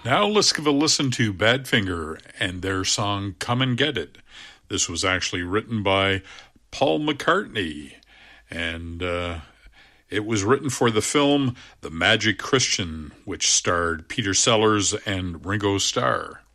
Now let's give a listen to Badfinger and their song Come and Get It. This was actually written by Paul McCartney, and it was written for the film The Magic Christian, which starred Peter Sellers and Ringo Starr.